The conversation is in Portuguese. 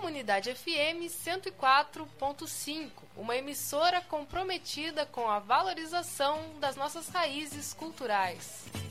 Comunidade FM 104.5, uma emissora comprometida com a valorização das nossas raízes culturais.